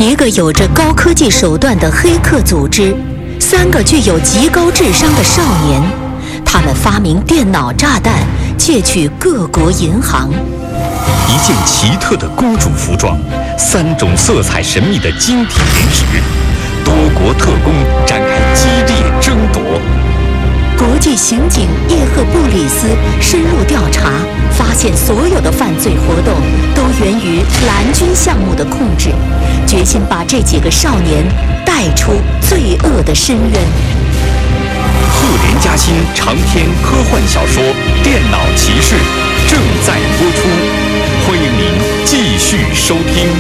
一个有着高科技手段的黑客组织，3个具有极高智商的少年，他们发明电脑炸弹，窃取各国银行。 一件奇特的公主服装，3种色彩神秘的晶体原石，多国特工展开激烈争夺。 国际刑警叶赫布里斯深入调查，发现所有的犯罪活动都源于蓝军项目的控制，决心把这几个少年带出罪恶的深渊。 赫连加辛长篇科幻小说《电脑骑士》正在播出，欢迎您继续收听。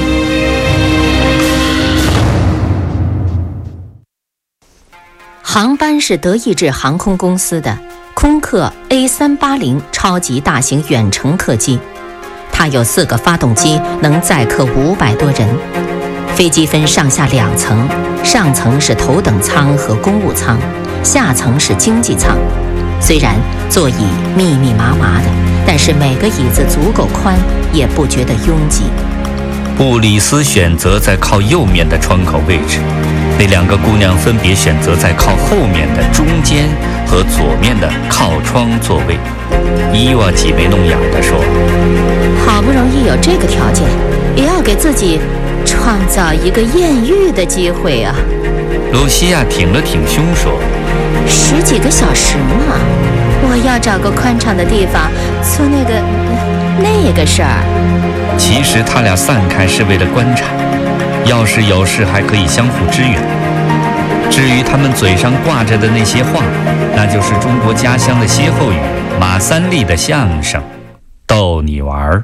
航班是德意志航空公司的空客 A380 超级大型远程客机，它有4个发动机，能载客500多人。飞机分上下2层，上层是头等舱和公务舱，下层是经济舱。虽然座椅密密麻麻的，但是每个椅子足够宽，也不觉得拥挤。 布里斯选择在靠右面的窗口位置，那2个姑娘分别选择在靠后面的中间和左面的靠窗座位。伊娃挤眉弄眼地说：“ 好不容易有这个条件，也要给自己创造一个艳遇的机会啊！” 露西亚挺了挺胸说 ：“10几个小时嘛，我要找个宽敞的地方做那个事儿。” 其实他俩散开是为了观察，要是有事还可以相互支援。至于他们嘴上挂着的那些话，那就是中国家乡的歇后语马三立的相声，逗你玩儿。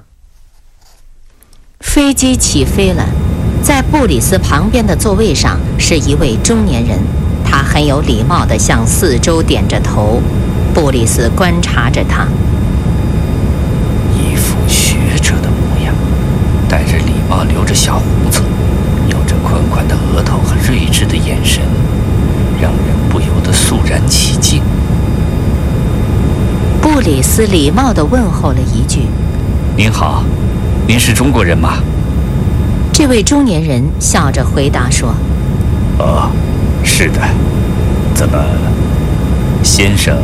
飞机起飞了，在布里斯旁边的座位上是一位中年人，他很有礼貌地向四周点着头。布里斯观察着他， 一副学者的模样，戴着礼帽，留着小胡子，有着宽宽的额头和睿智的眼神，让人不由得肃然起敬。 布里斯礼貌地问候了一句：“ 您好，您是中国人吗？” 这位中年人笑着回答说：“ 哦，是的。怎么，先生？”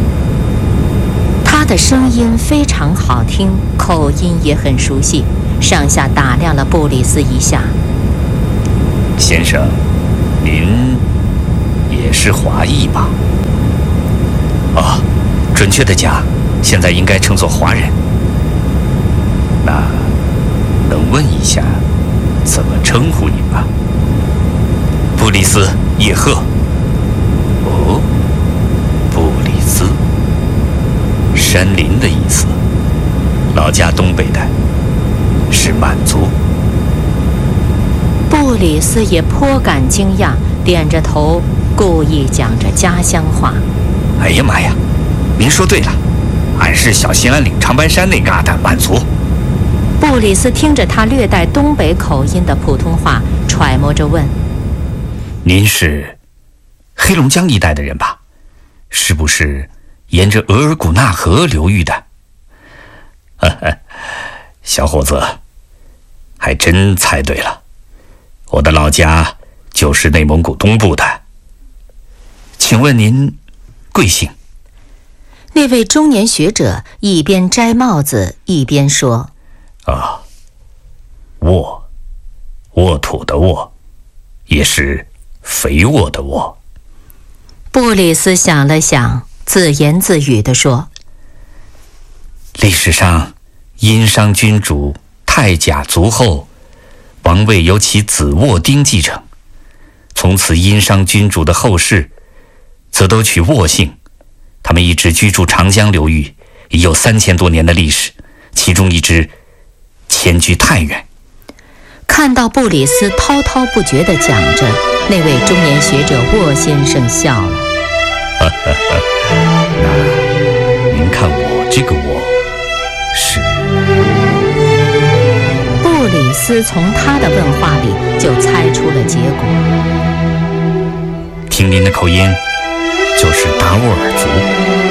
他的声音非常好听，口音也很熟悉，上下打量了布里斯一下。 “先生，您也是华裔吧？”“哦，准确的讲，现在应该称作华人。”“那能问一下，怎么称呼您吗？”“布里斯·叶赫。”“哦，布里斯，山林的意思，老家东北的，是满族。” 布里斯也颇感惊讶，点着头，故意讲着家乡话。 “哎呀妈呀，您说对了，俺是小兴安岭长白山那嘎达满族。” 布里斯听着他略带东北口音的普通话，揣摩着问：“ 您是黑龙江一带的人吧？是不是沿着额尔古纳河流域的？”“小伙子，还真猜对了，我的老家就是内蒙古东部的。请问您贵姓？” 那位中年学者一边摘帽子一边说：“ 沃土的沃，也是肥沃的沃。” 布里斯想了想，自言自语地说：“ 历史上，殷商君主太甲卒后，王位由其子沃丁继承，从此殷商君主的后世则都取沃姓。他们一直居住长江流域，已有3000多年的历史，其中一支迁居太原。” 看到布里斯滔滔不绝地讲着，那位中年学者沃先生笑了。 那您看我这个沃是？ 布里斯从他的问话里就猜出了结果。 听您的口音，就是达斡尔族。